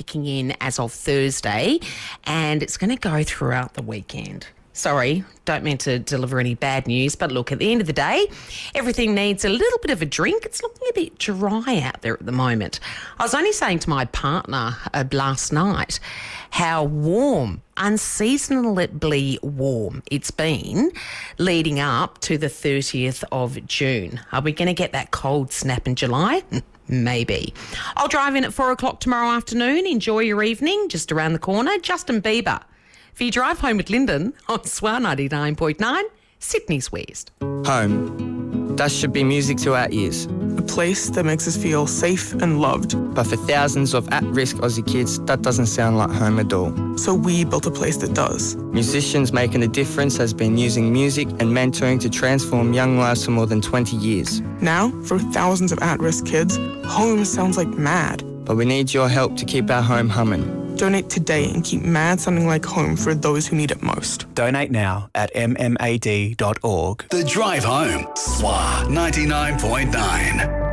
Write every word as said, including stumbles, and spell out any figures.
kicking in as of Thursday, and it's going to go throughout the weekend. Sorry, don't mean to deliver any bad news, but look, at the end of the day, everything needs a little bit of a drink. It's looking a bit dry out there at the moment. I was only saying to my partner uh, last night how warm, unseasonably warm it's been leading up to the thirtieth of June. Are we going to get that cold snap in July? Maybe. I'll drive in at four o'clock tomorrow afternoon. Enjoy your evening. Just around the corner, Justin Bieber. For your drive home with Lyndon on S W A ninety-nine point nine, Sydney's West. Home. That should be music to our ears. A place that makes us feel safe and loved. But for thousands of at-risk Aussie kids, that doesn't sound like home at all. So we built a place that does. Musicians Making a Difference has been using music and mentoring to transform young lives for more than twenty years. Now, for thousands of at-risk kids, home sounds like mad. But we need your help to keep our home humming. Donate today and keep mad sounding like home for those who need it most. Donate now at m m a d dot org. The Drive Home, S W A ninety-nine point nine.